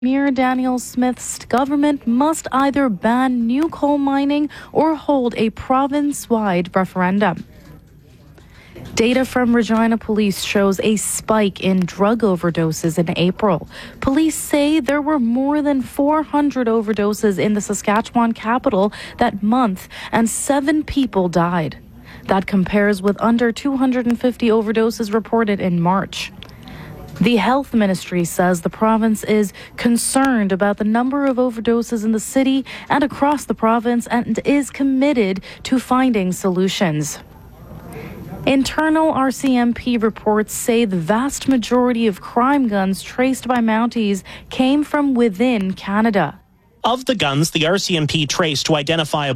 Premier Daniel Smith's government must either ban new coal mining or hold a province-wide referendum. Data from Regina Police shows a spike in drug overdoses in April. Police say there were more than 400 overdoses in the Saskatchewan capital that month, and 7 people died. That compares with under 250 overdoses reported in March. The Health Ministry says the province is concerned about the number of overdoses in the city and across the province and is committed to finding solutions. Internal RCMP reports say the vast majority of crime guns traced by Mounties came from within Canada. Of the guns the RCMP traced to identify